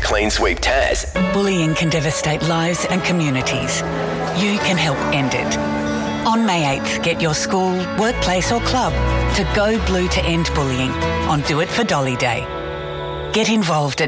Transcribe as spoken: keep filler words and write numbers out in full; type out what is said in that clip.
Clean Sweep Taz. Bullying can devastate lives and communities. You can help end it. On May eighth, get your school, workplace or club to go blue to end bullying on Do It for Dolly Day. Get involved at